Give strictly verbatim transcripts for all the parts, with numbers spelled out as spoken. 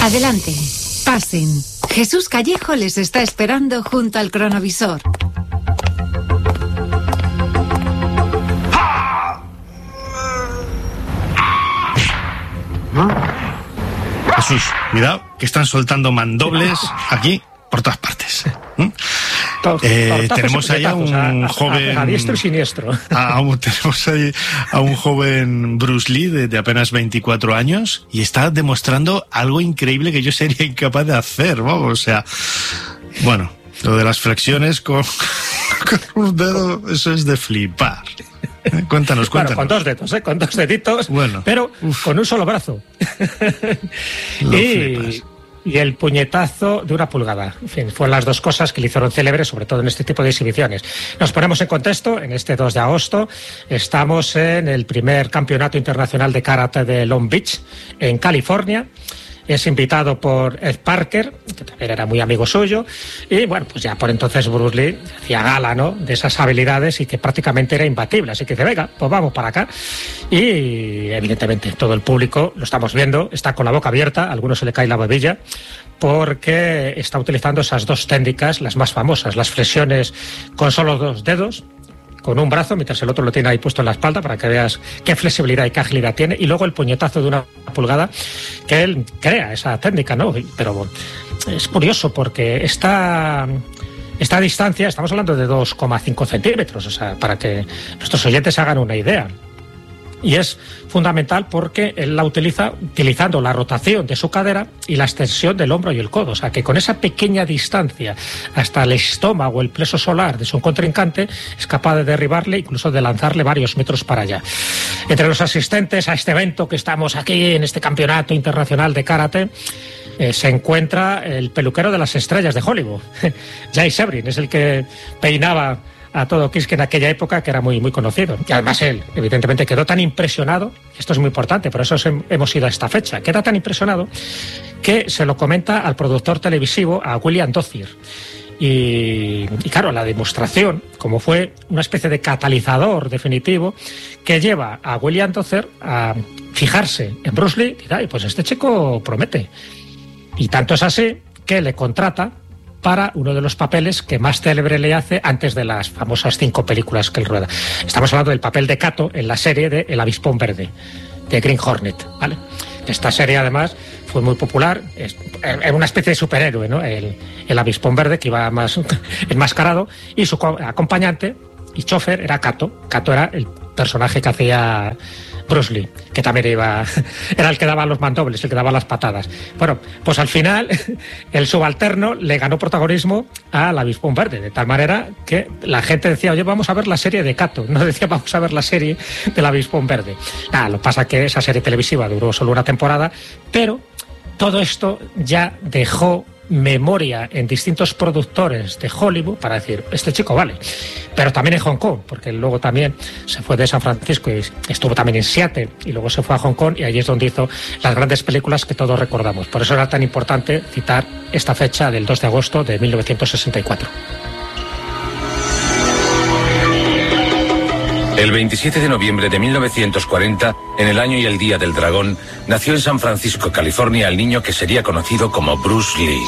Adelante, pasen. Jesús Callejo les está esperando junto al cronovisor. Jesús, cuidado, que están soltando mandobles aquí por todas partes. ¿Mm? Eh, tenemos ahí a un a, joven... A, a diestro y siniestro. A, a, tenemos ahí a un joven Bruce Lee de, de apenas veinticuatro años y está demostrando algo increíble que yo sería incapaz de hacer, vamos, o sea... Bueno, lo de las flexiones con, con un dedo, eso es de flipar. Cuéntanos, cuéntanos. Bueno, con dos dedos, ¿eh? Con dos deditos, bueno, pero uf. Con un solo brazo. y, y el puñetazo de una pulgada. En fin, fueron las dos cosas que le hicieron célebre, sobre todo en este tipo de exhibiciones. Nos ponemos en contexto, en este dos de agosto, estamos en el primer campeonato internacional de karate de Long Beach, en California. Es invitado por Ed Parker, que también era muy amigo suyo, y bueno, pues ya por entonces Bruce Lee hacía gala, ¿no?, de esas habilidades y que prácticamente era imbatible, así que dice, venga, pues vamos para acá. Y evidentemente todo el público, lo estamos viendo, está con la boca abierta, a algunos se le cae la babilla, porque está utilizando esas dos técnicas, las más famosas, las flexiones con solo dos dedos, con un brazo, mientras el otro lo tiene ahí puesto en la espalda para que veas qué flexibilidad y qué agilidad tiene, y luego el puñetazo de una pulgada, que él crea esa técnica, ¿no? Pero bueno, es curioso porque esta, esta distancia, estamos hablando de dos coma cinco centímetros, o sea, para que nuestros oyentes hagan una idea. Y es fundamental porque él la utiliza utilizando la rotación de su cadera y la extensión del hombro y el codo. O sea, que con esa pequeña distancia hasta el estómago, el plexo solar de su contrincante, es capaz de derribarle, incluso de lanzarle varios metros para allá. Entre los asistentes a este evento que estamos aquí, en este campeonato internacional de karate, eh, se encuentra el peluquero de las estrellas de Hollywood. Jay Sebring es el que peinaba a todo Kiss, que en aquella época que era muy, muy conocido. Y además él, evidentemente, quedó tan impresionado, esto es muy importante, por eso hemos ido a esta fecha, queda tan impresionado que se lo comenta al productor televisivo, a William Dozier. Y, y claro, la demostración, como fue una especie de catalizador definitivo, que lleva a William Dozier a fijarse en Bruce Lee, y ay, pues este chico promete. Y tanto es así que le contrata para uno de los papeles que más célebre le hace antes de las famosas cinco películas que él rueda. Estamos hablando del papel de Kato en la serie de El Avispón Verde, de Green Hornet, ¿vale? Esta serie, además, fue muy popular, es, era una especie de superhéroe, ¿no? El, el Avispón Verde, que iba más enmascarado, y su acompañante y chofer era Kato. Kato era el personaje que hacía Bruce Lee, que también iba, era el que daba los mandobles, el que daba las patadas. Bueno, pues al final el subalterno le ganó protagonismo al Avispón Verde, de tal manera que la gente decía, oye, vamos a ver la serie de Kato, no decía vamos a ver la serie del Avispón Verde. Nada, lo que pasa es que esa serie televisiva duró solo una temporada, pero todo esto ya dejó memoria en distintos productores de Hollywood para decir, este chico vale. Pero también en Hong Kong, porque luego también se fue de San Francisco y estuvo también en Seattle y luego se fue a Hong Kong y allí es donde hizo las grandes películas que todos recordamos. Por eso era tan importante citar esta fecha del dos de agosto de mil novecientos sesenta y cuatro. El veintisiete de noviembre de mil novecientos cuarenta, en el año y el día del dragón, nació en San Francisco, California, el niño que sería conocido como Bruce Lee.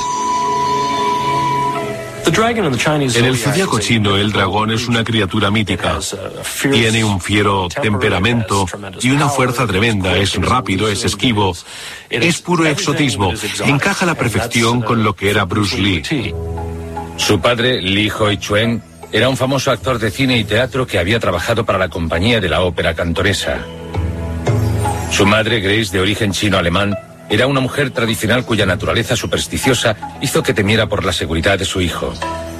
En el zodiaco chino, el dragón es una criatura mítica. Tiene un fiero temperamento y una fuerza tremenda. Es rápido, es esquivo, es puro exotismo. Encaja a la perfección con lo que era Bruce Lee. Su padre, Lee Hoi Chuen, era un famoso actor de cine y teatro que había trabajado para la compañía de la ópera cantonesa. Su madre, Grace, de origen chino-alemán, era una mujer tradicional cuya naturaleza supersticiosa hizo que temiera por la seguridad de su hijo.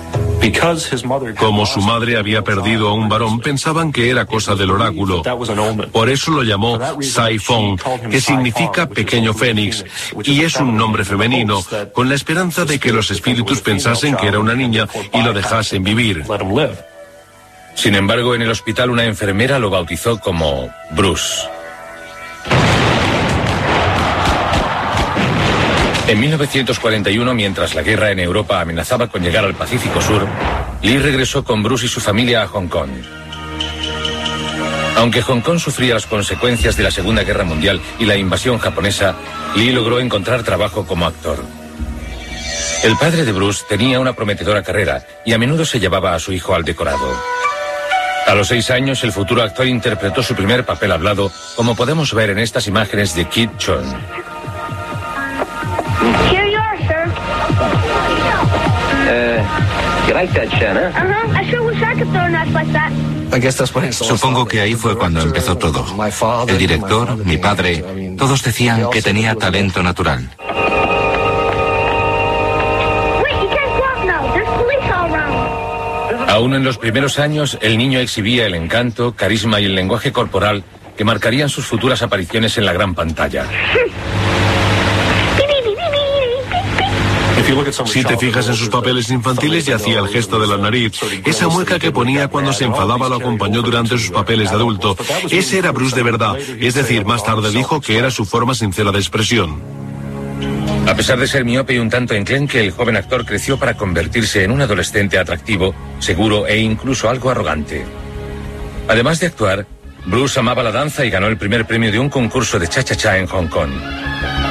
Como su madre había perdido a un varón, pensaban que era cosa del oráculo. Por eso lo llamó Sai Fong, que significa pequeño fénix, y es un nombre femenino, con la esperanza de que los espíritus pensasen que era una niña y lo dejasen vivir. Sin embargo, en el hospital una enfermera lo bautizó como Bruce. En mil novecientos cuarenta y uno, mientras la guerra en Europa amenazaba con llegar al Pacífico Sur, Lee regresó con Bruce y su familia a Hong Kong. Aunque Hong Kong sufría las consecuencias de la Segunda Guerra Mundial y la invasión japonesa, Lee logró encontrar trabajo como actor. El padre de Bruce tenía una prometedora carrera y a menudo se llevaba a su hijo al decorado. A los seis años, el futuro actor interpretó su primer papel hablado, como podemos ver en estas imágenes de Kit Chun. Here you are, sir. Uh, you like that, Shanna? Uh-huh. I sure wish I could throw a knife like that. Supongo que ahí fue cuando empezó todo. El director, mi padre, todos decían que tenía talento natural. Aún en los primeros años, el niño exhibía el encanto, carisma y el lenguaje corporal que marcarían sus futuras apariciones en la gran pantalla. Si te fijas en sus papeles infantiles, ya hacía el gesto de la nariz. Esa mueca que ponía cuando se enfadaba lo acompañó durante sus papeles de adulto. Ese era Bruce de verdad. Es decir, más tarde dijo que era su forma sincera de expresión. A pesar de ser miope y un tanto enclenque, el joven actor creció para convertirse en un adolescente atractivo, seguro e incluso algo arrogante. Además de actuar, Bruce amaba la danza y ganó el primer premio de un concurso de cha-cha-cha en Hong Kong.